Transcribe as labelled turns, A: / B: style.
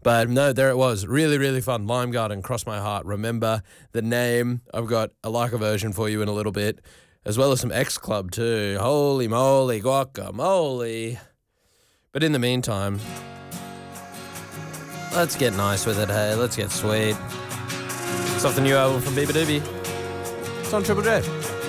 A: But no, there it was. Really, really fun. Lime Garden, Cross My Heart. Remember the name. I've got a Leica version for you in a little bit, as well as some X Club too. Holy moly, guacamole. But in the meantime, let's get nice with it, hey? Let's get sweet. It's off the new album from Biba Doobie. It's on Triple J.